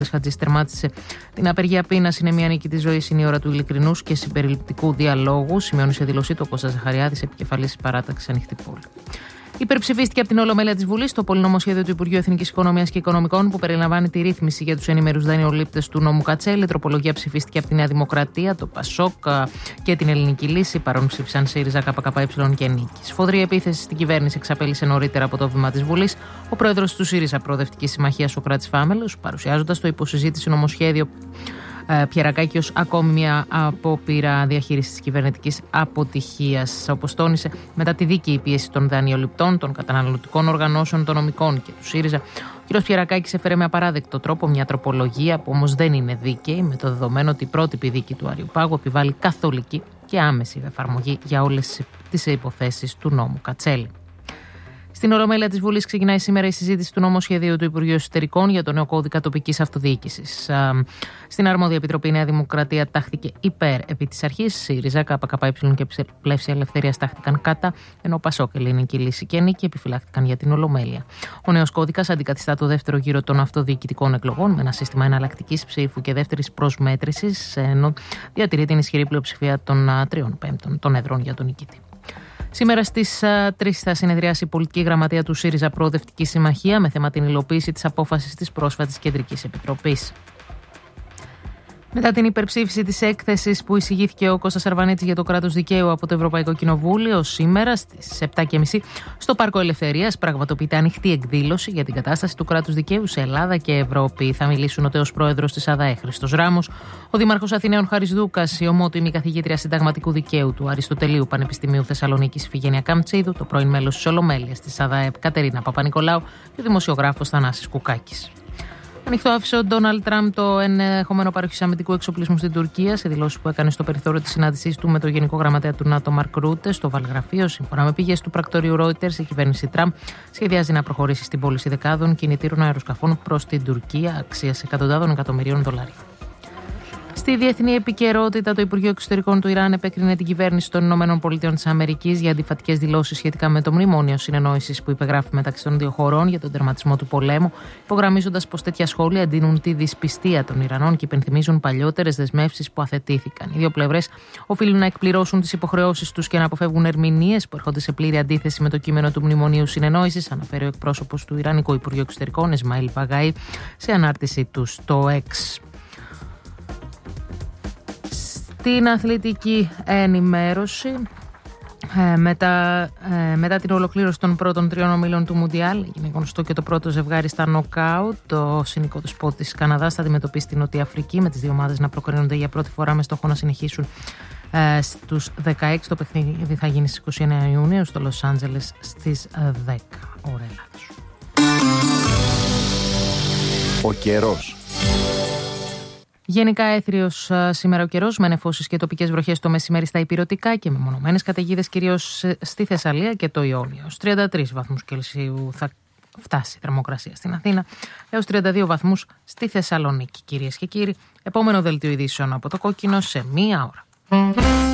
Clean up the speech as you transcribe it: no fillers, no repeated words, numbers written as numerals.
Χατζής τερμάτισε την απεργία πείνας. Είναι μια νίκη της ζωής. Είναι η ώρα του ειλικρινούς και συμπεριληπτικού διαλόγου. Σημειώνει σε δήλωσή του ο Κώστας Ζαχαριάδης, επικεφαλής της παράταξης Ανοιχτή Πόλη. Υπερψηφίστηκε από την Ολομέλεια της Βουλής το πολυνομοσχέδιο του Υπουργείου Εθνικής Οικονομίας και Οικονομικών που περιλαμβάνει τη ρύθμιση για τους ενήμερους δανειολήπτες του νόμου Κατσέλη. Η τροπολογία ψηφίστηκε από τη Νέα Δημοκρατία, το ΠΑΣΟΚ και την Ελληνική Λύση. Παρόν ψήφισαν ΣΥΡΙΖΑ, ΚΚΕ και Νίκη. Σφοδρή επίθεση στην κυβέρνηση εξαπέλυσε νωρίτερα από το βήμα της Βουλής ο πρόεδρος του ΣΥΡΙΖΑ Προοδευτικής Συμμαχίας, Σωκράτης Φάμελος, παρουσιάζοντας το υποσυζήτηση νομοσχέδιο Πιερακάκη ως ακόμη μια απόπειρα διαχείρισης της κυβερνητικής αποτυχίας. Όπως τόνισε, μετά τη δίκαιη πίεση των δανειοληπτών, των καταναλωτικών οργανώσεων, των νομικών και του ΣΥΡΙΖΑ, ο κ. Πιερακάκης έφερε με απαράδεκτο τρόπο μια τροπολογία που όμως δεν είναι δίκαιη, με το δεδομένο ότι η πρότυπη δίκη του Αριουπάγου επιβάλλει καθολική και άμεση εφαρμογή για όλες τις υποθέσεις του νόμου Κατσέλη. Στην Ολομέλεια της Βουλής ξεκινάει σήμερα η συζήτηση του νομοσχεδίου του Υπουργείου Εσωτερικών για τον νέο κώδικα τοπικής αυτοδιοίκησης. Στην αρμόδια επιτροπή η Νέα Δημοκρατία τάχθηκε υπέρ επί της αρχής. ΣΥΡΙΖΑ, ΚΚΕ και Πλεύση Ελευθερίας τάχθηκαν κατά, ενώ ΠΑΣΟΚ, Ελληνική Λύση και Νίκη επιφυλάχθηκαν για την Ολομέλεια. Ο νέος κώδικας αντικαθιστά το δεύτερο γύρο των αυτοδιοικητικών εκλογών με ένα σύστημα εναλλακτικής ψήφου και δεύτερης προσμέτρησης, ενώ διατηρεί την ισχυρή πλειοψηφία των 3/5 των έδρων για τον νικητή. Σήμερα στις 3 θα συνεδριάσει η πολιτική γραμματεία του ΣΥΡΙΖΑ Προοδευτική Συμμαχία με θέμα την υλοποίηση της απόφασης της πρόσφατης Κεντρικής Επιτροπής. Μετά την υπερψήφιση της έκθεσης που εισηγήθηκε ο Κώστας Αρβανίτης για το κράτος δικαίου από το Ευρωπαϊκό Κοινοβούλιο, σήμερα στις 7.30 στο Πάρκο Ελευθερίας πραγματοποιείται ανοιχτή εκδήλωση για την κατάσταση του κράτους δικαίου σε Ελλάδα και Ευρώπη. Θα μιλήσουν ο τέος πρόεδρος της ΑΔΑΕ Χρήστος Ράμος, ο δήμαρχος Αθηναίων Χάρης Δούκας, η ομότιμη καθηγήτρια συνταγματικού δικαίου του Αριστοτελείου Πανεπιστημίου Θεσσαλονίκης Ιφηγένεια Καμτσίδου, το πρώην μέλος της Ολομέλειας της ΑΔΑΕ Κατερίνα Παπα-Νικολάου και ο δημοσιογράφος Θανάσης Κουκάκης. Ανοιχτό άφησε ο Ντόναλντ Τραμπ το ενδεχόμενο παροχής αμυντικού εξοπλισμού στην Τουρκία σε δηλώσεις που έκανε στο περιθώριο της συνάντησής του με τον Γενικό Γραμματέα του ΝΑΤΟ Μαρκ Ρούτε στο Βαλγραφείο. Σύμφωνα με πηγές του πρακτορείου Reuters, η κυβέρνηση Τραμπ σχεδιάζει να προχωρήσει στην πώληση δεκάδων κινητήρων αεροσκαφών προς την Τουρκία αξίας εκατοντάδων εκατομμυρίων δολαρίων. Στη διεθνή επικαιρότητα, το Υπουργείο Εξωτερικών του Ιράν επέκρινε την κυβέρνηση των ΗΠΑ για αντιφατικές δηλώσεις σχετικά με το μνημόνιο συνεννόησης που υπεγράφει μεταξύ των δύο χωρών για τον τερματισμό του πολέμου, υπογραμμίζοντας πως τέτοια σχόλια δίνουν τη δυσπιστία των Ιρανών και υπενθυμίζουν παλιότερες δεσμεύσεις που αθετήθηκαν. Οι δύο πλευρές οφείλουν να εκπληρώσουν τις υποχρεώσεις τους και να αποφεύγουν ερμηνείες που έρχονται σε πλήρη αντίθεση με το κείμενο του μνημονίου συνεννόησης, αναφέρει ο εκπρόσωπος του Ιρανικού Υπουργείου Εξωτερικών, Ισμαήλ Μπαγάη, σε ανάρτησή του στο X. Την αθλητική ενημέρωση, μετά την ολοκλήρωση των πρώτων 3 ομίλων του Μουντιάλ, είναι γνωστό και το πρώτο ζευγάρι στα νοκάουτ. Το συνικό του σπότ της Καναδάς θα αντιμετωπίσει την Νότια Αφρική, με τις δύο ομάδες να προκρίνονται για πρώτη φορά με στόχο να συνεχίσουν στους 16. Το παιχνίδι θα γίνει στις 29 Ιουνίου στο Λος Άντζελες στις 10 ώρα Ελλάδος. Ο καιρός. Γενικά έθριος σήμερα ο καιρός, με νεφώσεις και τοπικές βροχές το μεσημέρι στα ηπειρωτικά και με μονομένες καταιγίδες κυρίως στη Θεσσαλία και το Ιόνιο. 33 βαθμούς Κελσίου θα φτάσει η θερμοκρασία στην Αθήνα, έως 32 βαθμούς στη Θεσσαλονίκη. Κυρίες και κύριοι, επόμενο δελτίο ειδήσεων από το Κόκκινο σε 1 ώρα.